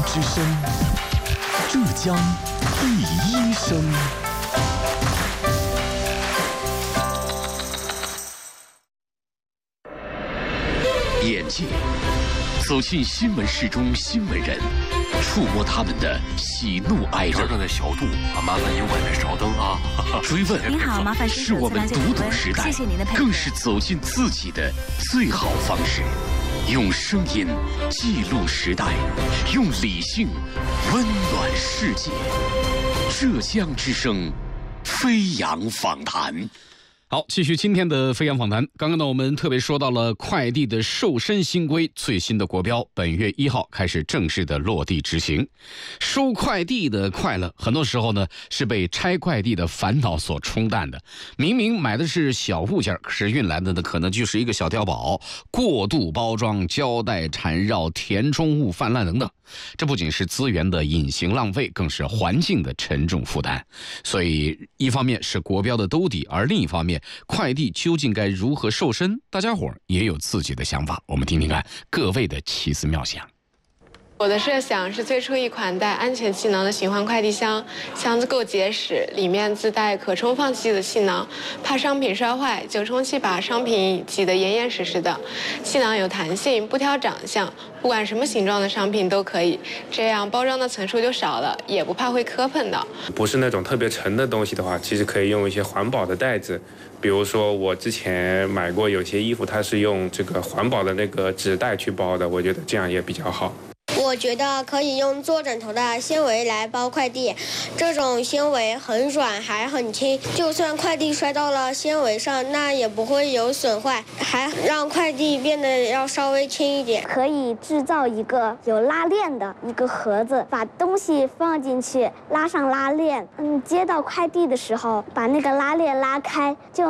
之声，浙江第一声。眼界走进新闻室中新闻人，触摸他们的喜怒哀乐。 正在小度啊，麻烦您外面稍等啊。 追问您好，麻烦是我们读懂时代， 谢谢您的配合， 更是走进自己的最好方式。用声音记录时代，用理性温暖世界。浙江之声，飞扬访谈。好，继续今天的飞扬访谈。刚刚呢，我们特别说到了快递的瘦身新规最新的国标，本月1号开始正式的落地执行。收快递的快乐，很多时候呢是被拆快递的烦恼所冲淡的。明明买的是小物件，可是运来的呢可能就是一个小碉堡，过度包装、胶带缠绕、填充物泛滥等等。这不仅是资源的隐形浪费，更是环境的沉重负担。所以一方面是国标的兜底，而另一方面快递究竟该如何瘦身，大家伙儿也有自己的想法。我们听听看各位的奇思妙想。 我的设想是推出一款带安全气囊的循环快递箱，箱子够结实，里面自带可充放气的气囊，怕商品摔坏，就充气把商品挤得严严实实的。气囊有弹性，不挑长相，不管什么形状的商品都可以，这样包装的层数就少了，也不怕会磕碰的。 不是那种特别沉的东西的话，其实可以用一些环保的袋子，比如说我之前买过有些衣服，它是用这个环保的那个纸袋去包的，我觉得这样也比较好。 我觉得可以用做枕头的纤维来包快递，这种纤维很软还很轻，就算快递摔到了纤维上，那也不会有损坏，还让快递变得要稍微轻一点。 可以制造一个有拉链的一个盒子，把东西放进去，拉上拉链，接到快递的时候把那个拉链拉开，就